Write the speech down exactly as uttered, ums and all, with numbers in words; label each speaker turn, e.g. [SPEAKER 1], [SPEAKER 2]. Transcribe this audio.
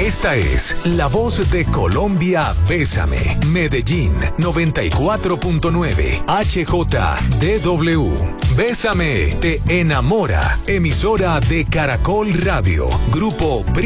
[SPEAKER 1] Esta es la voz de Colombia. Bésame. Medellín noventa y cuatro punto nueve H J D W. Bésame te enamora. Emisora de Caracol Radio. Grupo